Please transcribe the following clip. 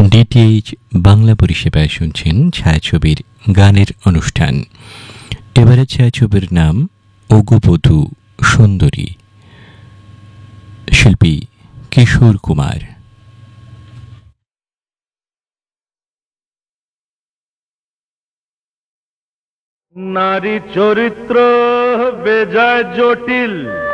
DTH Bangla পরিষেবায় শুনছেন ছায়াছবির গানের অনুষ্ঠান। এবারে ছায়াছবির নাম অগুবধূ সুন্দরী, শিল্পী কিশোর কুমার। নারী চরিত্র বেজায় জটিল,